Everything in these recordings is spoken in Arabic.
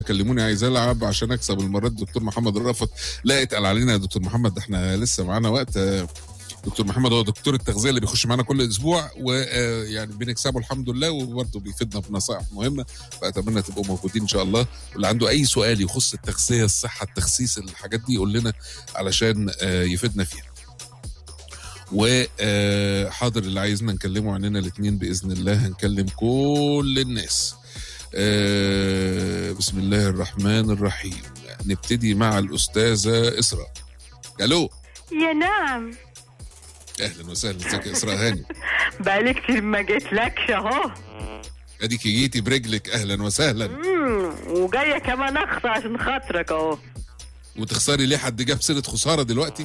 كلموني عايز العب عشان اكسب المره دي. دكتور محمد رأفت لا اتقل علينا يا دكتور محمد، احنا لسه معانا وقت. دكتور محمد هو دكتور التغذيه اللي بيخش معانا كل اسبوع، ويعني بنكسبه الحمد لله، وبرضه بيفيدنا بنصائح مهمه، فاتمنى تبقوا موجودين ان شاء الله. واللي عنده اي سؤال يخص التغذيه، الصحه، التخسيس، الحاجات دي يقول لنا علشان يفيدنا فيها. وحاضر اللي عايزنا نكلمه عننا الاثنين باذن الله هنكلم كل الناس. بسم الله الرحمن الرحيم. نبتدي مع الأستاذة إسراء. ألو. يا نعم. أهلا وسهلا، ازيك يا إسراء هاني؟ بقالي كتير ما جيتلكش أهو. أديك جيتي برجلك، أهلا وسهلا. وجاية كمان أخسر عشان خاطرك أهو. وتخسري ليه؟ حد جاب سيرة خسارة دلوقتي؟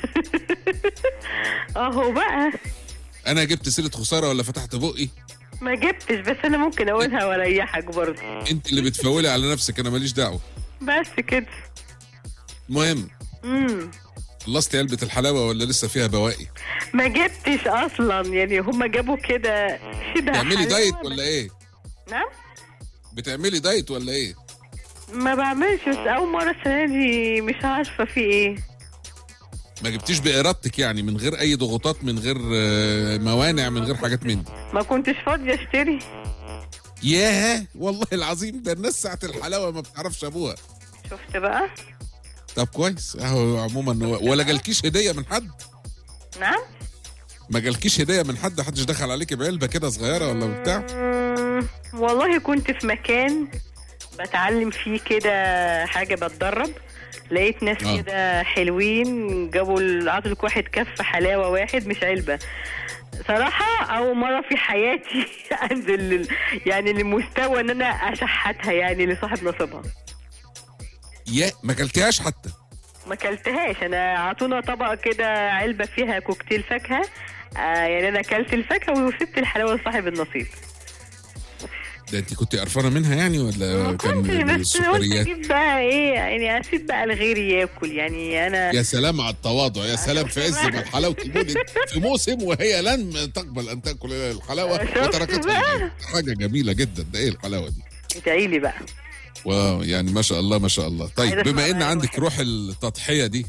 أهو بقى. أنا جبت سيرة خسارة ولا فتحت بقي؟ ما جبتش، بس أنا ممكن أقولها وأريحك برضه. أنت اللي بتفولي على نفسك، أنا ماليش دعوة. بس كده. المهم. خلصتي علبة الحلاوة ولا لسه فيها بواقي؟ ما جبتش أصلا، يعني هما جابوا كده شبه. بتعملي دايت ولا إيه؟ نعم؟ بتعملي دايت ولا إيه؟ ما بعملش، بس أول مرة السنة دي مش عارفة في إيه. ما جبتيش بإرادتك يعني، من غير أي ضغوطات، من غير موانع، من غير حاجات من دي؟ ما كنتش فاضية اشتري. ياه والله العظيم، ده الناس ساعة الحلاوة ما بتعرفش أبوها. شفت بقى؟ طب كويس اهو. عموما ولا جالكيش هدية من حد؟ نعم؟ ما جالكيش هدية من حد؟ حدش دخل عليكي بعلبة كده صغيرة ولا بتاع؟ والله كنت في مكان بتعلم فيه كده حاجة، بتدرب، لقيت ناس كده حلوين جابوا عطوا لك واحد كف حلاوة واحد مش علبة. صراحة أول مرة في حياتي أنزل يعني لمستوى إن أنا أشحتها يعني لصاحب نصيبها. يا ما كلتيهاش حتى؟ ما كلتهاش أنا، عطونا طبق كده علبة فيها كوكتيل فاكهة، يعني أنا كلت الفاكهة وسبت الحلاوة لصاحب النصيب. ده انت كنت قرفانه منها يعني ولا كان السكريات؟ اجيب بقى ايه يعني، اسيب بقى لغيري ياكل يعني. انا يا سلام على التواضع، يا سلام، في عز ما الحلاوه تموت في موسم وهي لن تقبل ان تاكل الحلاوه وتركتها. حاجه جميله جدا. ده ايه الحلاوه دي؟ ادعي لي بقى. واو يعني ما شاء الله ما شاء الله. طيب بما ان عندك روح التضحيه دي،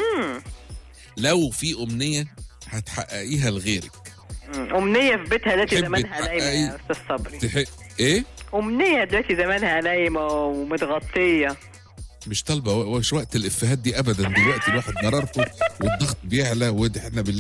لو في امنيه هتحققيها لغيرك، امنيه في بيتها دلوقتي زمانها نايمه يا استاذ صبري. ايه؟ امنيه دلوقتي زمانها نايمه ومتغطيه. مش طالبه وقت الافيهات دي ابدا. دلوقتي الواحد مرارته والضغط بيعلى، واحنا